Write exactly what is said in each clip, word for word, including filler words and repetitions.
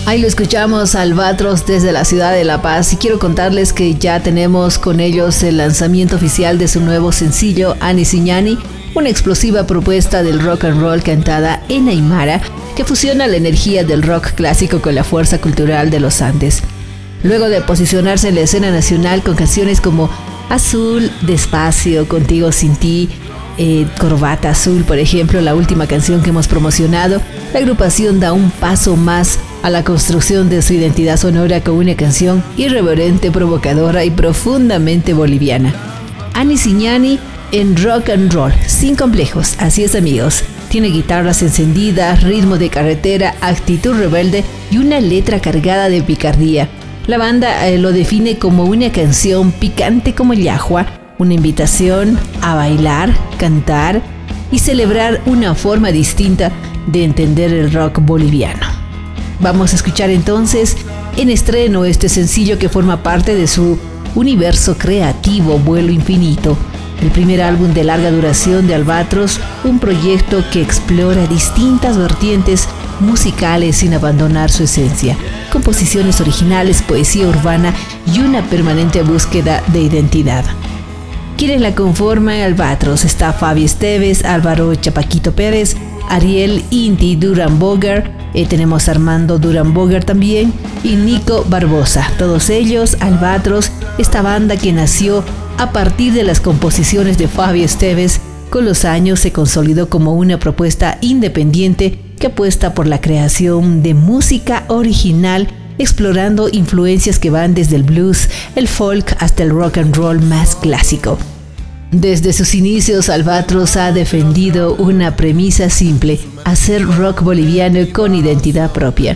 Ahí lo escuchamos, Albatros, desde la ciudad de La Paz, y quiero contarles que ya tenemos con ellos el lanzamiento oficial de su nuevo sencillo Ani Siñani, una explosiva propuesta del rock and roll cantada en aymara que fusiona la energía del rock clásico con la fuerza cultural de los Andes. Luego de posicionarse en la escena nacional con canciones como Azul, Despacio, Contigo Sin Ti, eh, Corbata Azul, por ejemplo, la última canción que hemos promocionado, la agrupación da un paso más a la construcción de su identidad sonora con una canción irreverente, provocadora y profundamente boliviana. Ani Siñani en rock and roll, sin complejos, así es, amigos. Tiene guitarras encendidas, ritmo de carretera, actitud rebelde y una letra cargada de picardía. La banda eh, lo define como una canción picante como el yahua, una invitación a bailar, cantar y celebrar una forma distinta de entender el rock boliviano. Vamos a escuchar entonces en estreno este sencillo que forma parte de su universo creativo Vuelo Infinito, el primer álbum de larga duración de Albatros, un proyecto que explora distintas vertientes musicales sin abandonar su esencia, composiciones originales, poesía urbana y una permanente búsqueda de identidad. Quienes la conforman Albatros: está Fabi Esteves, Álvaro Chapaquito Pérez, Ariel Inti Duran Boger, eh, tenemos a Armando Duran Boger también, y Nico Barbosa. Todos ellos, Albatros, esta banda que nació a partir de las composiciones de Fabi Esteves, con los años se consolidó como una propuesta independiente que apuesta por la creación de música original, explorando influencias que van desde el blues, el folk hasta el rock and roll más clásico. Desde sus inicios, Albatros ha defendido una premisa simple: hacer rock boliviano con identidad propia.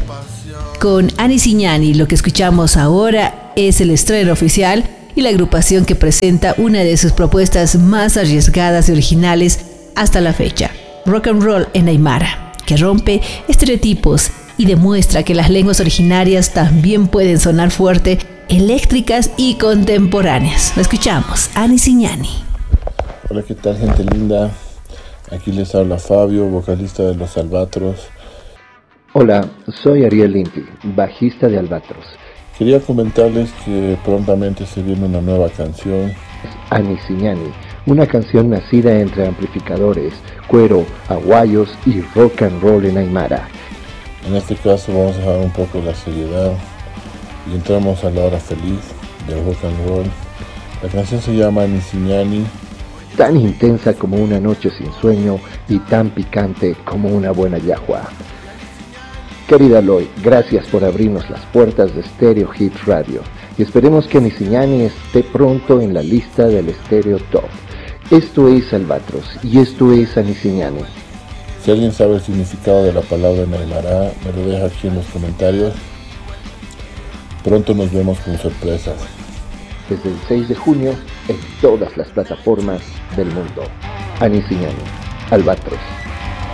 Con Ani Siñani, lo que escuchamos ahora es el estreno oficial y la agrupación que presenta una de sus propuestas más arriesgadas y originales hasta la fecha: rock and roll en aymara, que rompe estereotipos y demuestra que las lenguas originarias también pueden sonar fuerte, eléctricas y contemporáneas. Lo escuchamos, Ani Siñani. Hola, ¿qué tal, gente linda? Aquí les habla Fabio, vocalista de los Albatros. Hola, soy Ariel Inti, bajista de Albatros. Quería comentarles que prontamente se viene una nueva canción. Ani Siñani, una canción nacida entre amplificadores, cuero, aguayos y rock and roll en aymara. En este caso vamos a dejar un poco la seriedad y entramos a la hora feliz del rock and roll. La canción se llama Ani Siñani. Tan intensa como una noche sin sueño y tan picante como una buena yahua. Querida Loy, gracias por abrirnos las puertas de Stereo Hits Radio y esperemos que Ani Siñani esté pronto en la lista del Stereo Top. Esto es Albatros y esto es Ani Siñani. Si alguien sabe el significado de la palabra en aymara, me lo deja aquí en los comentarios. Pronto nos vemos con sorpresas. Desde el seis de junio en todas las plataformas del mundo. Ani Siñani, Albatros.